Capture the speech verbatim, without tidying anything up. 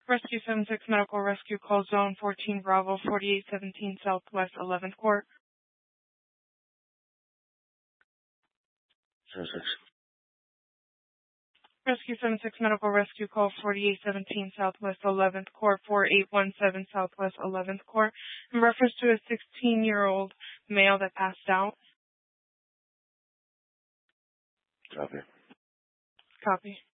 Rescue seven six Medical Rescue Call Zone fourteen Bravo forty-eight seventeen Southwest eleventh Court. seven six. Rescue seven six Medical Rescue Call forty-eight seventeen Southwest eleventh Court, forty-eight seventeen Southwest eleventh Court, in reference to a sixteen-year-old male that passed out. Copy. Copy.